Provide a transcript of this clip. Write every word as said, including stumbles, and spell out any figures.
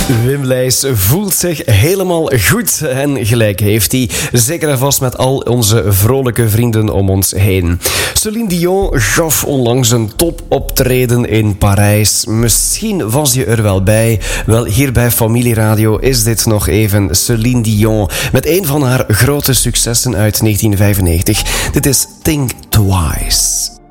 Wim Leijs voelt zich helemaal goed en gelijk heeft hij. Zeker en vast met al onze vrolijke vrienden om ons heen. Céline Dion gaf onlangs een topoptreden in Parijs. Misschien was je er wel bij. Wel, hier bij Familie Radio is dit nog even Céline Dion met een van haar grote successen uit negentien vijfennegentig. Dit is Think Twice.